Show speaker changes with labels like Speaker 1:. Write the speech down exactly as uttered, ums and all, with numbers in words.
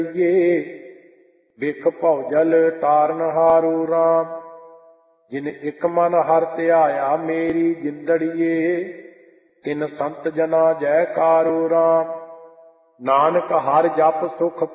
Speaker 1: ਬਿਖ ਭਉ ਜਲ ਤਾਰਨ ਹਾਰੂ ਰਾਮ। ਜਿਨ ਇਕ ਮਨ ਹਰਿ ਧਿਆਇਆ ਮੇਰੀ ਜਿੰਦੜੀਏ, ਤਿਨ ਸੰਤ ਜਨਾ ਜੈਕਾਰੂ ਰਾਮ। ਨਾਨਕ ਹਰਿ ਜਪ ਸੁਖ